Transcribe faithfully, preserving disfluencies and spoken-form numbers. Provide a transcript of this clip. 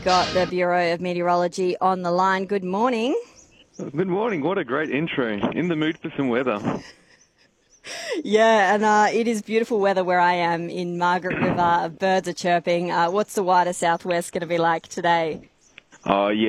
we've got the Bureau of Meteorology on the line. Good morning. Good morning. What a great intro. In the mood for some weather. Yeah, and uh, it is beautiful weather where I am in Margaret River. Birds are chirping. Uh, what's the wider southwest going to be like today? Oh, yeah.